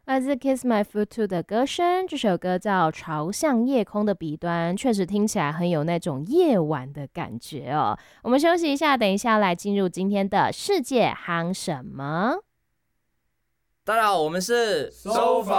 来自 Kiss My Foot Too 的歌声，这首歌叫《朝向夜空的彼端》，确实听起来很有那种夜晚的感觉哦。我们休息一下，等一下来进入今天的世界夯什么。 大家好，我们是收法